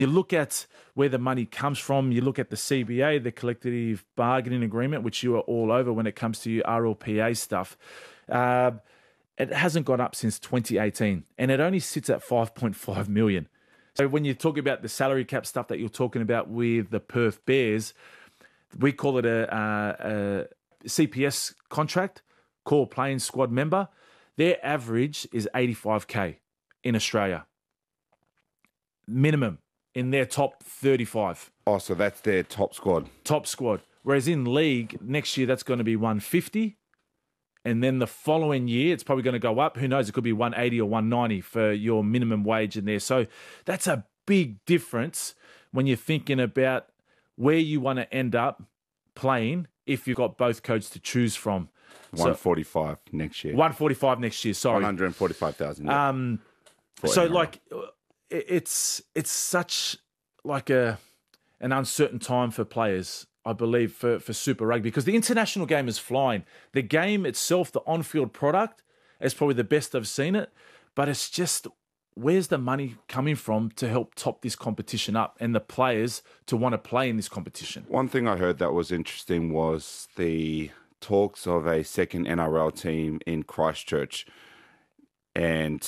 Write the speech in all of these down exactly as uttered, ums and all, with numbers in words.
you look at where the money comes from. You look at the C B A, the collective bargaining agreement, which you are all over when it comes to your R L P A stuff. Uh, it hasn't gone up since twenty eighteen, and it only sits at five point five million. So when you talk about the salary cap stuff that you're talking about with the Perth Bears, we call it a, a, a C P S contract, core playing squad member. Their average is eighty-five K in Australia. Minimum in their top thirty-five. Oh, so that's their top squad. Top squad. Whereas in league, next year that's going to be one fifty. And then the following year, it's probably going to go up. Who knows? It could be one eighty or one ninety for your minimum wage in there. So that's a big difference when you're thinking about where you want to end up playing if you've got both codes to choose from. one forty-five so, next year. one forty-five next year, sorry. one hundred forty-five thousand. Yeah. Um, so, like, it's it's such like a an uncertain time for players, I believe, for, for Super Rugby, because the international game is flying. The game itself, the on-field product, is probably the best I've seen it, but it's just where's the money coming from to help top this competition up and the players to want to play in this competition? One thing I heard that was interesting was the talks of a second N R L team in Christchurch, and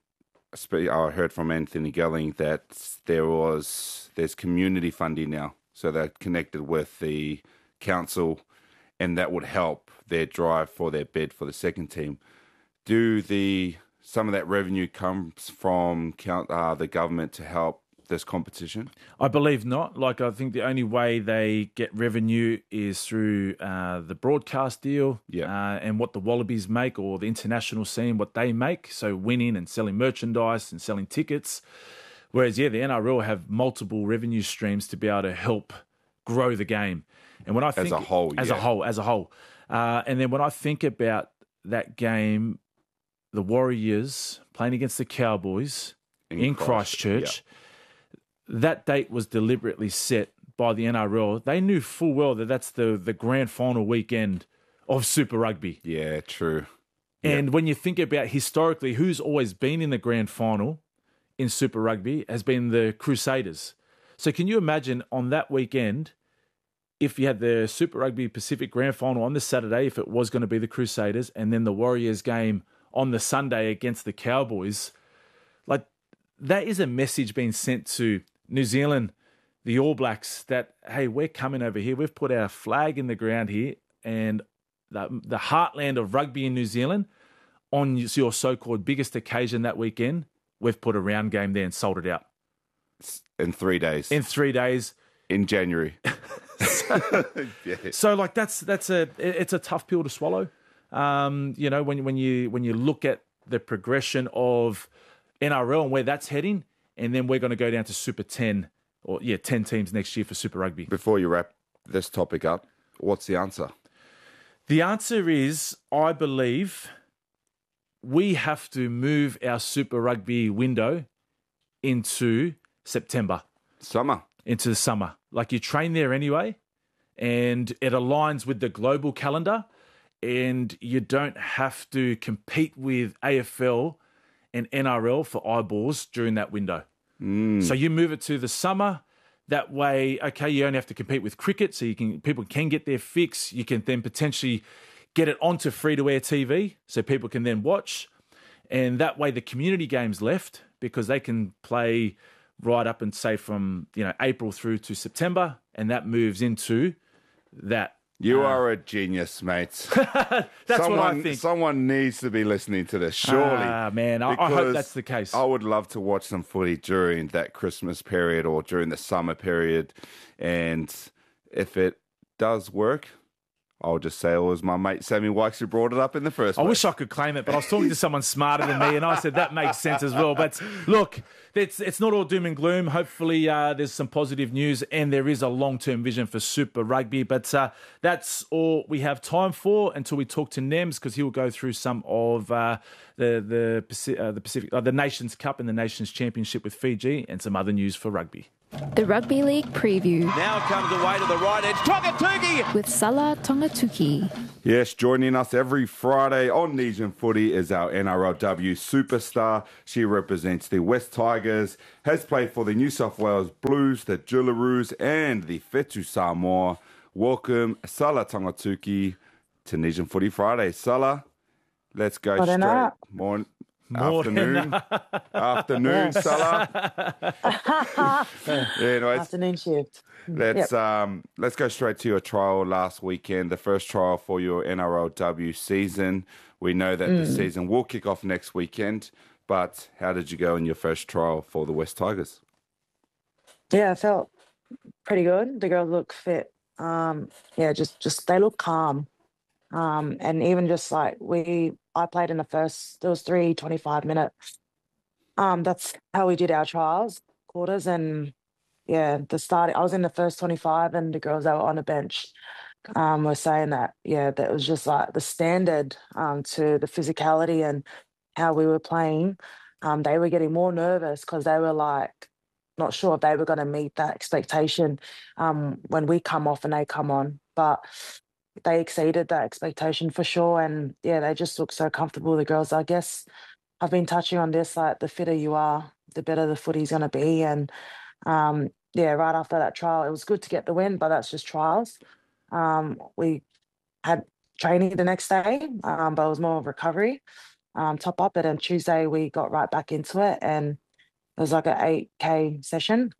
I heard from Anthony Gelling that there was there's community funding now, so they're connected with the council, and that would help their drive for their bid for the second team. Do the some of that revenue comes from count, uh, the government to help this competition? I believe not. Like, I think the only way they get revenue is through uh, the broadcast deal, yeah. uh, and what the Wallabies make, or the international scene, what they make. So winning and selling merchandise and selling tickets. Whereas, yeah, the N R L have multiple revenue streams to be able to help grow the game. And when I think as a whole, as yeah. a whole, as a whole, uh, and then when I think about that game, the Warriors playing against the Cowboys in, in Christchurch. Christ, yeah. That date was deliberately set by the N R L. They knew full well that that's the, the grand final weekend of Super Rugby. Yeah, true. And yeah. when you think about historically, who's always been in the grand final in Super Rugby has been the Crusaders. So can you imagine on that weekend, if you had the Super Rugby Pacific grand final on the Saturday, if it was going to be the Crusaders, and then the Warriors game on the Sunday against the Cowboys, like that is a message being sent to New Zealand, the All Blacks, that, hey, we're coming over here. We've put our flag in the ground here, and the, the heartland of rugby in New Zealand, on your so-called biggest occasion that weekend, we've put a round game there and sold it out. In three days. In three days. In January. so, yeah. so, like, that's that's a it's a tough pill to swallow. Um, you know, when when you when you look at the progression of N R L and where that's heading, and then we're going to go down to Super ten, or yeah, ten teams next year for Super Rugby. Before you wrap this topic up, what's the answer? The answer is, I believe, we have to move our Super Rugby window into September. Summer. Into the summer. Like, you train there anyway, and it aligns with the global calendar, and you don't have to compete with A F L and N R L for eyeballs during that window. Mm. So you move it to the summer. That way, okay, you only have to compete with cricket, so you can people can get their fix. You can then potentially get it onto free-to-air T V, so people can then watch. And that way the community game's left, because they can play right up and say from, you know, April through to September, and that moves into that. You uh, are a genius, mates. That's someone, what I think. Someone needs to be listening to this, surely. Ah, man, I, I hope that's the case. I would love to watch some footy during that Christmas period or during the summer period. And if it does work, I'll just say it was my mate Sammy Wykes who brought it up in the first place. I wish I could claim it, but I was talking to someone smarter than me, and I said that makes sense as well. But look, it's it's not all doom and gloom. Hopefully uh, there's some positive news, and there is a long-term vision for Super Rugby. But uh, that's all we have time for until we talk to Nems, because he will go through some of uh, the the, Pacific, uh, the Pacific, uh, the Nations Cup and the Nations Championship with Fiji, and some other news for rugby. The Rugby League preview. Now comes away to the right edge. Tongatuki! With Salah Tongatuki. Yes, joining us every Friday on Nesian Footy is our N R L W superstar. She represents the West Tigers, has played for the New South Wales Blues, the Jillaroos and the Whetu Samoa. Welcome, Salah Tongatuki, to Nesian Footy Friday. Salah, let's go Morning straight. up. Morning. Morning. Afternoon. Afternoon, Salah. Anyways, Afternoon shift. let's Yep. um let's go straight to your trial last weekend, the first trial for your N R L W season. We know that the season will kick off next weekend, but how did you go in your first trial for the West Tigers? Yeah, I felt pretty good. The girls look fit. Um, yeah, just just they look calm. Um, and even just like we, I played in the first. There was three twenty-five minutes. Um, that's how we did our trials quarters, and yeah, the start. I was in the first twenty-five, and the girls that were on the bench um, were saying that yeah, that was just like the standard um, to the physicality and how we were playing. Um, they were getting more nervous because they were like not sure if they were going to meet that expectation um, when we come off and they come on, but they exceeded that expectation for sure. And yeah, they just look so comfortable. The girls, I guess, I've been touching on this, like the fitter you are, the better the footy's going to be. And um, yeah, right after that trial, it was good to get the win, but that's just trials. Um, we had training the next day, um, but it was more of recovery, um, top up it. And Tuesday we got right back into it, and it was like an eight K session.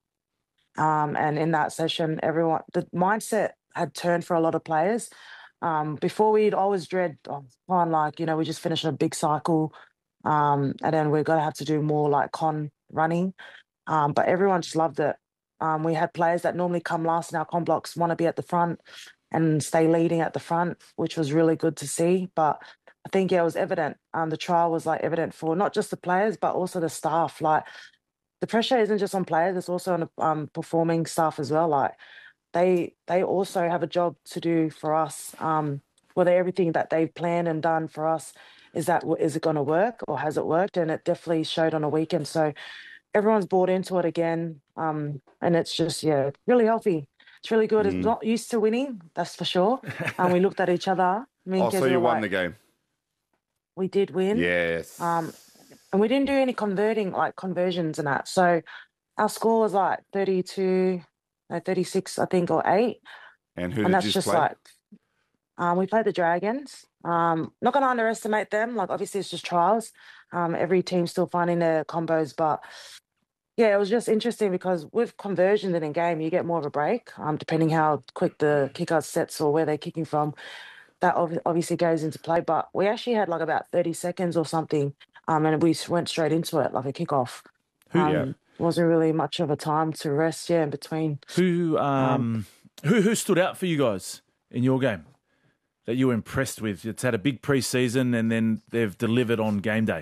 Um, and in that session, everyone, the mindset had turned for a lot of players. Um, before we'd always dread, oh, on like, you know, we just finished a big cycle, um, and then we're going to have to do more like con running. Um, but everyone just loved it. Um, we had players that normally come last in our con blocks want to be at the front and stay leading at the front, which was really good to see. But I think yeah, it was evident. Um, the trial was like evident for not just the players, but also the staff. Like the pressure isn't just on players; it's also on the um, performing staff as well. Like they they also have a job to do for us. Um, whether everything that they've planned and done for us is that is it going to work or has it worked? And it definitely showed on a weekend. So everyone's bought into it again, um, and it's just yeah, really healthy. It's really good. It's not used to winning, that's for sure. And we looked at each other. Me and Oh, so Kez you were won like, the game. we did win. Yes. Um, and we didn't do any converting, like conversions and that. So our score was like thirty-two, no, thirty-six, I think, or eight. and who And did that's you just play? like, um, we played the Dragons. Um, not going to underestimate them. Like, obviously, it's just trials. Um, every team's still finding their combos. But yeah, it was just interesting because with conversions in a game, you get more of a break, um, depending how quick the kick-out sets or where they're kicking from. That ob- obviously goes into play. But we actually had like about thirty seconds or something, um, and we s- went straight into it like a kickoff. Who- Um, Yeah. Wasn't really much of a time to rest, yeah, in between. Who um who who stood out for you guys in your game that you were impressed with? It's had a big preseason and then they've delivered on game day.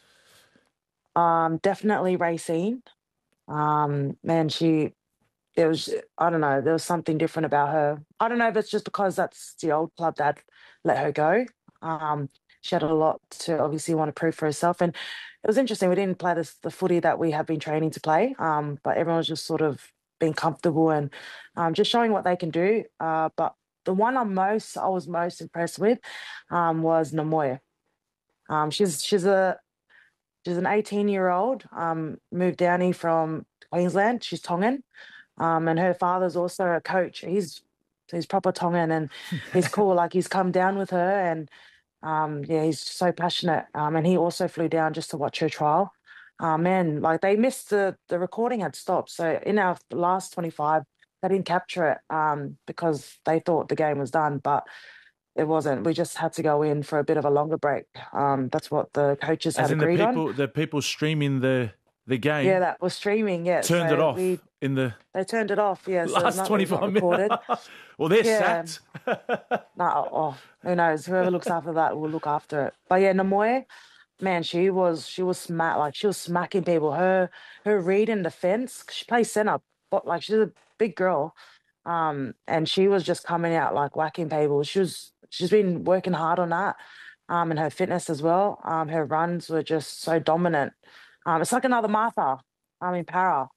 Um, definitely Racine. Um, man, she, it was, I don't know, there was something different about her. I don't know if it's just because that's the old club that let her go. Um, she had a lot to obviously want to prove for herself. And it was interesting. We didn't play this, the footy that we have been training to play, um, but everyone was just sort of being comfortable and um, just showing what they can do. Uh, but the one I'm most, I was most impressed with um, was Namoya. Um, she's she's a she's an eighteen year old, um, moved down here from Queensland. She's Tongan, um, and her father's also a coach. He's he's proper Tongan, and he's cool. Like he's come down with her, and um, yeah, he's so passionate. Um, and he also flew down just to watch her trial. Uh, man, like they missed the the recording had stopped. So in our last twenty-five, they didn't capture it um, because they thought the game was done, but it wasn't. We just had to go in for a bit of a longer break. Um, that's what the coaches As had in the agreed people on. the people streaming the the game Yeah, that was streaming. Yeah, turned so it off we, in the they turned it off. Yeah, so last it's not, it was not twenty-five recorded. minutes. Well, they're Yeah. sacked. No, oh, who knows? Whoever looks after that will look after it. But yeah, Namoy, man, she was she was smack like she was smacking people. Her her read in defense. She plays center, but like she's a big girl, um, and she was just coming out like whacking people. She was she's been working hard on that, um, and her fitness as well. Um, her runs were just so dominant. Um, it's like another Martha. I mean, para.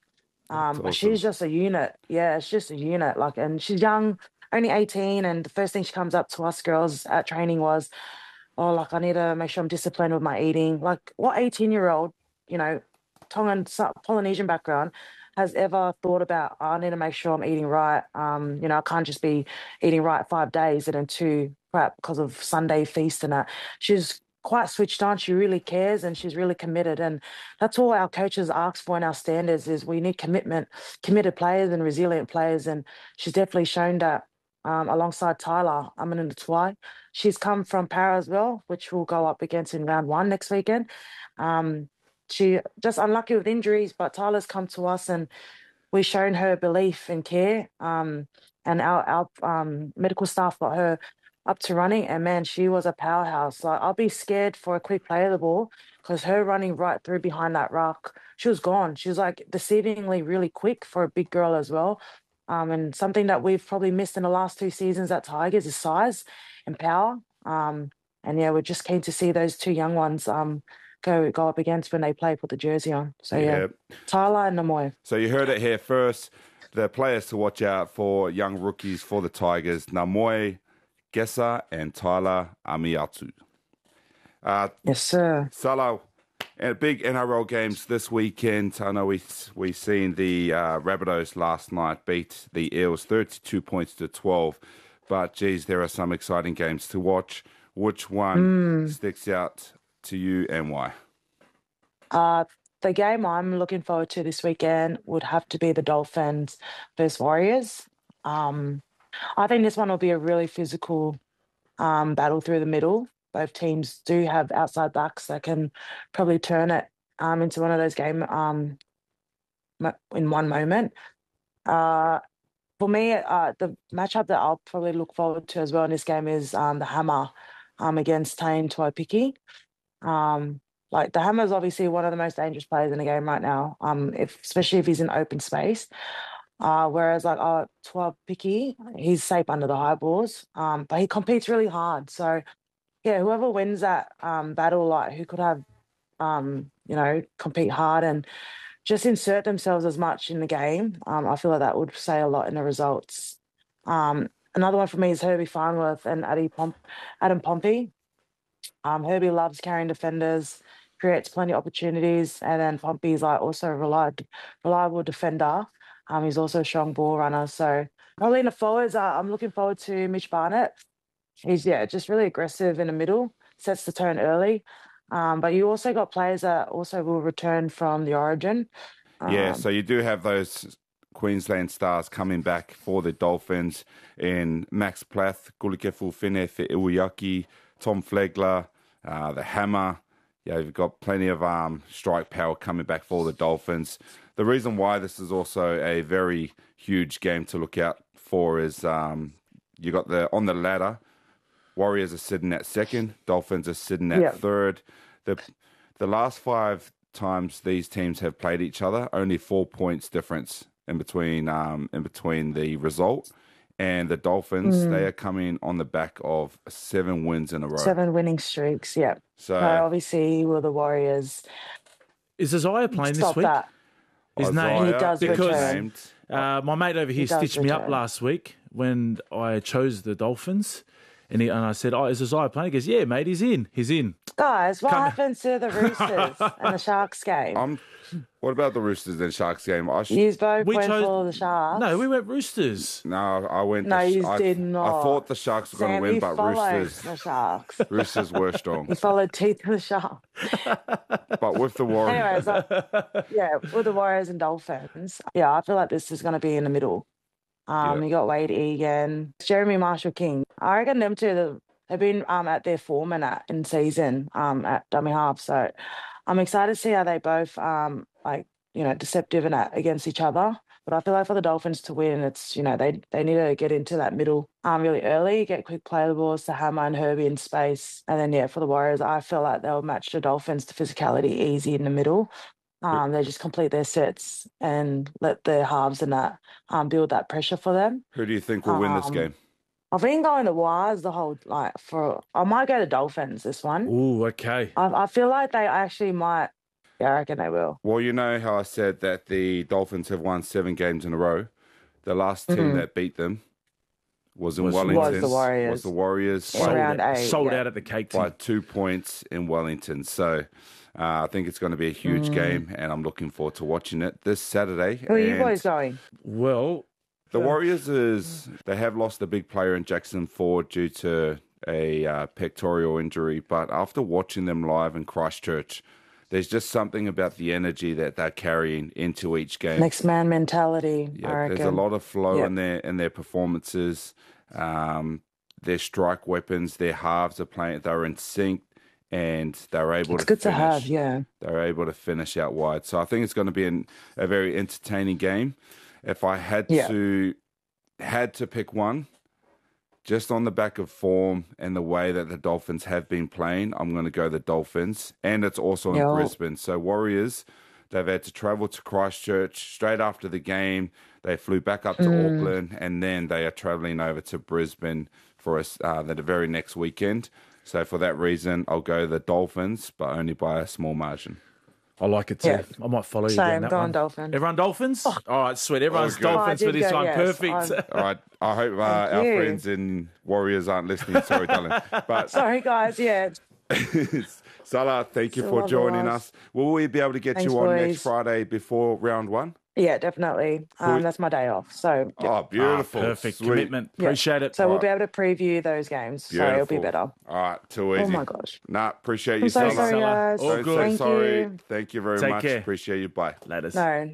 Um, but awesome. she's just a unit. Yeah, it's just a unit. Like, and she's young, only eighteen. And the first thing she comes up to us girls at training was, oh, like, I need to make sure I'm disciplined with my eating. Like, what eighteen year old, you know, Tongan, so- Polynesian background has ever thought about, oh, I need to make sure I'm eating right. Um, you know, I can't just be eating right five days and then two crap because of Sunday feast and that. She's quite switched on. She really cares and she's really committed. And that's all our coaches ask for in our standards is we need commitment, committed players and resilient players. And she's definitely shown that um, alongside Tyler Amanunatwai. She's come from Para as well, which we'll go up against in round one next weekend. Um, she just unlucky with injuries, but Tyler's come to us and we've shown her belief and care. Um, and our, our um, medical staff got her up to running, and man, she was a powerhouse. Like, I'll be scared for a quick play of the ball because her running right through behind that rock, she was gone. She was like deceivingly really quick for a big girl as well. Um, and something that we've probably missed in the last two seasons at Tigers is size and power. Um, and yeah, we're just keen to see those two young ones um, go go up against when they play, put the jersey on. So yeah, Yeah. Tyler and Namoy. So you heard it here first. The players to watch out for, young rookies for the Tigers, Namoy Gesa and Tyler Amiatu. Uh, Yes, sir. Salah, uh, big N R L games this weekend. I know we we seen the uh, Rabbitohs last night beat the Eels thirty-two points to twelve. But geez, there are some exciting games to watch. Which one Mm. sticks out to you and why? Uh, the game I'm looking forward to this weekend would have to be the Dolphins versus Warriors. Um, I think this one will be a really physical um, battle through the middle. Both teams do have outside backs that can probably turn it um, into one of those game um, mo- in one moment. Uh, for me, uh, the matchup that I'll probably look forward to as well in this game is um, the Hammer um, against Tane Tuaipiki. Um, like the Hammer is obviously one of the most dangerous players in the game right now. Um, if especially if he's in open space. Uh, whereas like uh, Tuaipiki, he's safe under the high balls. Um, but he competes really hard. So yeah, whoever wins that um battle, like who could have um, you know, compete hard and just insert themselves as much in the game. Um, I feel like that would say a lot in the results. Um, another one for me is Herbie Farnworth and Addy Pomp- Adam Pompey. Um, Herbie loves carrying defenders, creates plenty of opportunities, and then Pompey's like also a reliable, reliable defender. Um, he's also a strong ball runner. So probably in the forwards, uh, I'm looking forward to Mitch Barnett. He's yeah, just really aggressive in the middle, sets the tone early. Um, but you also got players that also will return from the Origin. Yeah, Um, so you do have those Queensland stars coming back for the Dolphins in Max Plath, Gulikefu Finef Iwuyaki, Tom Flegler, uh, the Hammer. Yeah, you've got plenty of um, strike power coming back for the Dolphins. The reason why this is also a very huge game to look out for is um, you got the on the ladder. Warriors are sitting at second. Dolphins are sitting at Yeah. third. The the last five times these teams have played each other, only four points difference in between um, in between the result. And the Dolphins, they are coming on the back of seven wins in a row. seven winning streaks, yeah. So So obviously, will the Warriors Is Isaiah playing this stop week? that? His name, Isaiah He does gets return. named. Uh, my mate over here does stitched me up return. last week when I chose the Dolphins. And, he, and I said, oh, is Isaiah playing? He goes, yeah, mate, he's in. He's in. Guys, what Come- happened to the Roosters and the Sharks game? Um, what about the Roosters and Sharks game? I sh- You both We went chose- for the Sharks. No, we went Roosters. no, I went. No, the, you I, did I not. thought the Sharks were going Sam, to win, you but followed Roosters, the Sharks. Roosters were strong. You followed teeth to the Sharks. But with the Warriors, Anyways, like, yeah, with the Warriors and Dolphins, yeah, I feel like this is going to be in the middle. Um, Yeah. You got Wade Egan, Jeremy Marshall King. I reckon them two, the- they've been um at their form and at in season um at dummy half. So I'm excited to see how they both um like you know deceptive and at against each other. But I feel like for the Dolphins to win, it's you know they they need to get into that middle um really early, get quick play the balls to Hammer and Herbie in space, and then yeah for the Warriors, I feel like they'll match the Dolphins to physicality easy in the middle. Um, they just complete their sets and let their halves and that um build that pressure for them. who do you think will win this Um, game? I've been going to Wires the whole like for I might go to Dolphins this one. Ooh, okay. I I feel like they actually might Yeah, I reckon they will. Well, you know how I said that the Dolphins have won seven games in a row. The last team Mhm. that beat them was in Was- Wellington. Was the Warriors. Was the Warriors In sold, round eight, sold yeah. out at the cake by tin. two points in Wellington. So uh, I think it's going to be a huge Mm. game, and I'm looking forward to watching it this Saturday. Who are you And boys going? Well, The Warriors is they have lost a big player in Jackson Ford due to a uh, pectoral injury, but after watching them live in Christchurch, there's just something about the energy that they're carrying into each game. Next man mentality, I Yeah, reckon. there's a lot of flow Yep. in their in their performances. Um, their strike weapons, their halves are playing. They're in sync, and they're able It's to good finish. to have, yeah. They're able to finish out wide. So I think it's going to be an, a very entertaining game. If I had Yeah. to had to pick one, just on the back of form and the way that the Dolphins have been playing, I'm going to go the Dolphins. And it's also in Yeah. Brisbane. So Warriors, they've had to travel to Christchurch straight after the game. They flew back up to Mm. Auckland, and then they are traveling over to Brisbane for us uh, the very next weekend. So for that reason, I'll go the Dolphins, but only by a small margin. I like it too. Yeah. I might follow you Same, down that going one. Dolphins. Everyone Dolphins? All right, sweet. Everyone's good. Dolphins Oh, I for did this go one. yes. Perfect. I'm- All right. I hope uh, our you. friends in Warriors aren't listening. Sorry, darling. But Sorry, guys. Yeah. Salah, thank you Still for love joining the us. Will we be able to get Thanks, you on boys. next Friday before round one? Yeah, definitely. Um, Cool. that's my day off. So, yeah. Oh, beautiful. Ah, perfect. Sweet. Commitment. Yeah. Appreciate it. so we'll Alright. be able to preview those games. So it'll be Beautiful. better. All right, too easy. Oh, my gosh. Nah, appreciate you, I'm so Salah. sorry, Salah. guys. All Don't good. say Thank sorry. you. Thank you very Take much. care. Appreciate you. Bye. Laters. No.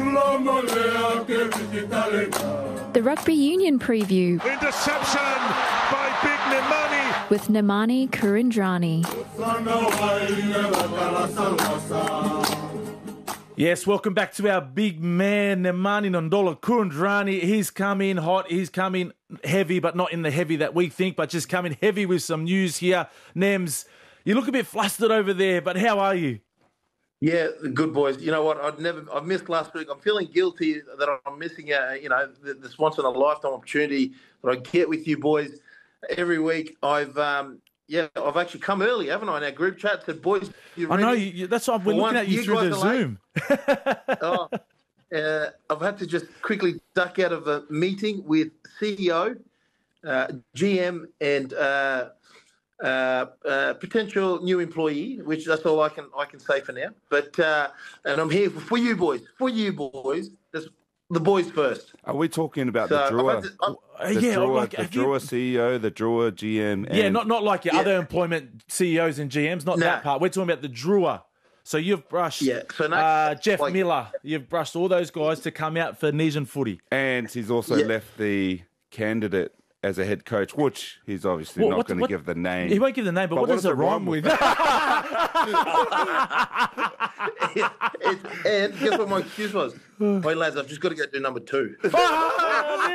The Rugby Union Preview Interception by Big Nemani. with Nemani Kurindrani. Yes, welcome back to our big man, Nemani Nondola Kurindrani. He's come in hot. He's coming heavy, but not in the heavy that we think, but just coming heavy with some news here. Nems, you look a bit flustered over there, but how are you? Yeah, good boys. You know what? I'd never. I've missed last week. I'm feeling guilty that I'm missing. A, you know, this once in a lifetime opportunity that I get with you boys every week. I've um, yeah, I've actually come early, haven't I? In our group chat, said, boys, you I ready? know, you, you- that's why we're For looking once, at you you through the guys are late. Zoom. Oh, uh, I've had to just quickly duck out of a meeting with C E O, uh, G M, and uh, uh, uh, potential new employee, which that's all I can I can say for now. But uh, and I'm here for, for you boys, for you boys. That's the boys first. Are we talking about So the I've Drua? had to, I'm, Uh, The yeah, Drua, like, the have you- Drua C E O, the Drua G M. And yeah, not not like your Yeah. other employment C E Os and G Ms, not Nah. that part. We're talking about the Drua. So you've brushed Yeah, so no- uh, Jeff like- Miller. You've brushed all those guys to come out for Nesian footy. And he's also Yeah. left the candidate as a head coach, which he's obviously What- not what- going to what- give the name. He won't give the name, but, But what, what does does it it rhyme rhyme with? with? it's, and guess what my excuse was? Wait, lads, I've just got to go do number two. Ah,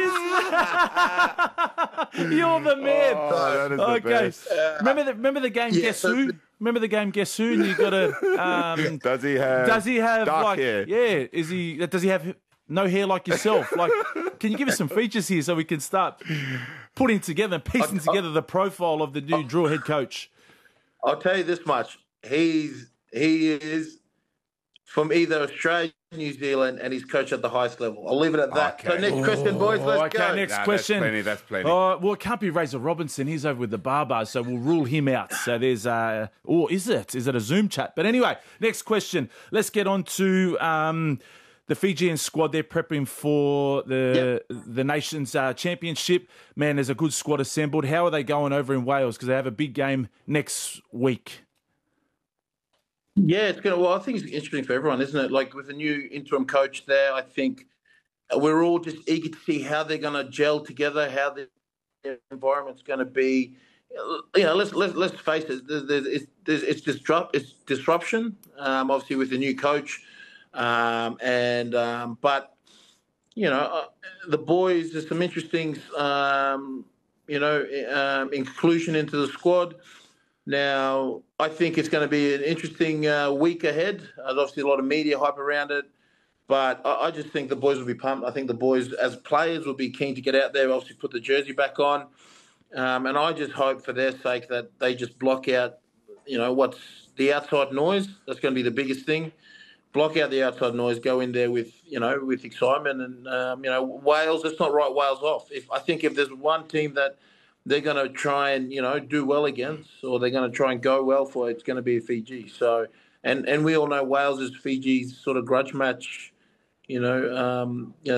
there he is. You're the man. Oh, that is the okay. best. remember the remember the game yeah, Guess so- Who? Remember the game Guess Who? And you got to. Um, Does he have? does he have dark like? hair? Yeah. Is he? Does he have no hair like yourself? Like, can you give us some features here so we can start putting together, piecing I- together the profile of the new Drew head coach? I'll tell you this much: he's he is from either Australia, New Zealand, and he's coached at the highest level. I'll leave it at that. So Okay. next question, boys. Let's Oh, okay, go. next Nah, question. That's plenty. That's plenty. Oh, well, it can't be Razor Robinson. He's over with the Barbars, so we'll rule him out. So there's, uh, or is it? Is it a Zoom chat? But anyway, next question. Let's get on to um, the Fijian squad. They're prepping for the the nation's uh, championship. Man, there's a good squad assembled. How are they going over in Wales? Because they have a big game next week. Yeah, it's gonna. Well, I think it's interesting for everyone, isn't it? Like with a new interim coach there, I think we're all just eager to see how they're going to gel together, how the environment's going to be. You know, let's let's let's face it. There's, there's, it's, there's, it's disrupt, it's disruption. Um, obviously with the new coach, um, and um, but you know, uh, the boys. There's some interesting, um, you know, um, inclusion into the squad. Now, I think it's going to be an interesting uh, week ahead. There's obviously a lot of media hype around it, but I, I just think the boys will be pumped. I think the boys, as players, will be keen to get out there, obviously put the jersey back on. Um, and I just hope for their sake that they just block out, you know, what's the outside noise. That's going to be the biggest thing. Block out the outside noise. Go in there with you know with excitement, and um, you know Wales. Let's not write Wales off. If I think if there's one team that they're going to try and you know do well against, or they're going to try and go well for, it's going to be Fiji. So, and and we all know Wales is Fiji's sort of grudge match. You know, um, you know